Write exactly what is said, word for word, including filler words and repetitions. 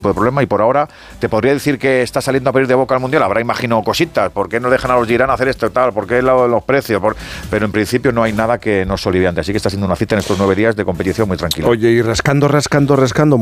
de problema y por ahora te podría decir que está saliendo a pedir de boca al Mundial. Habrá, imagino, cositas. ¿Por qué no dejan a los Girán hacer esto y tal? ¿Por qué lo, los precios? Por... Pero en principio no hay nada que nos soliviante. Así que está siendo una cita en estos nueve días de competición muy tranquila. Oye, y rascando, rascando, rascando.